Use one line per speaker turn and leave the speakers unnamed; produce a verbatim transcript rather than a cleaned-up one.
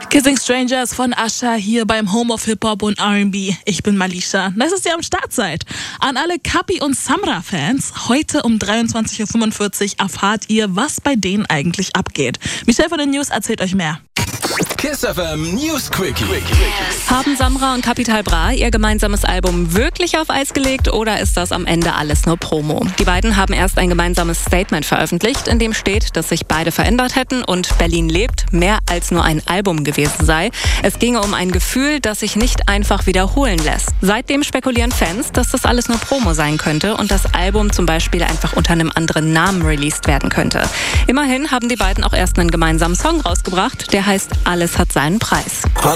Kissing Strangers von Usher hier beim Home of Hip-Hop und R and B. Ich bin Malisha. Das ist ja am Start seid. An alle Kapi- und Samra-Fans, heute um dreiundzwanzig Uhr fünfundvierzig erfahrt ihr, was bei denen eigentlich abgeht. Michelle von den News erzählt euch mehr.
Kiss F M News Quickie.
Haben Samra und Capital Bra ihr gemeinsames Album wirklich auf Eis gelegt oder ist das am Ende alles nur Promo? Die beiden haben erst ein gemeinsames Statement veröffentlicht, in dem steht, dass sich beide verändert hätten und Berlin lebt mehr als nur ein Album gewesen sei. Es ginge um ein Gefühl, das sich nicht einfach wiederholen lässt. Seitdem spekulieren Fans, dass das alles nur Promo sein könnte und das Album zum Beispiel einfach unter einem anderen Namen released werden könnte. Immerhin haben die beiden auch erst einen gemeinsamen Song rausgebracht, der heißt Alles hat seinen Preis.